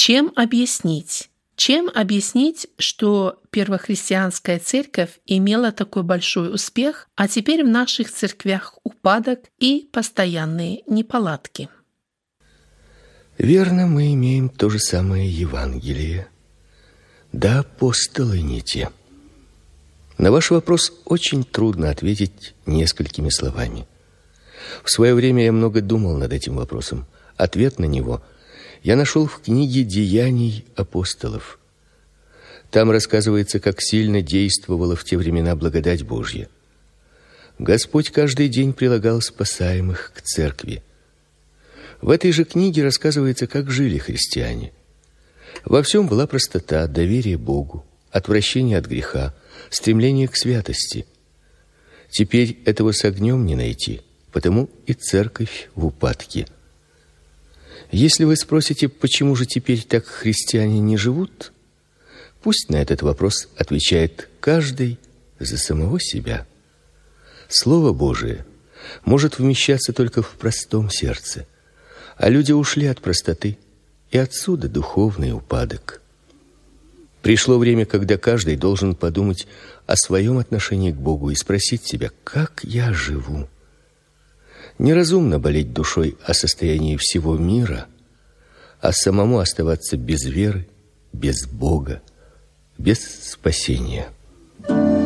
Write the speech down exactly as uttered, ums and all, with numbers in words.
Чем объяснить? Чем объяснить, что первохристианская церковь имела такой большой успех, а теперь в наших церквях упадок и постоянные неполадки? Верно, мы имеем то же самое Евангелие. Да, апостолы не те. На ваш вопрос очень трудно ответить несколькими словами. В свое время я много думал над этим вопросом. Ответ на него я нашел в книге «Деяний апостолов». Там рассказывается, как сильно действовала в те времена благодать Божья. Господь каждый день прилагал спасаемых к церкви. В этой же книге рассказывается, как жили христиане. Во всем была простота, доверие Богу, отвращение от греха, стремление к святости. Теперь этого с огнем не найти, потому и церковь в упадке. Если вы спросите, почему же теперь так христиане не живут, пусть на этот вопрос отвечает каждый за самого себя. Слово Божие может вмещаться только в простом сердце, а люди ушли от простоты, и отсюда духовный упадок. Пришло время, когда каждый должен подумать о своем отношении к Богу и спросить себя: как я живу? Неразумно болеть душой о состоянии всего мира, а самому оставаться без веры, без Бога, без спасения.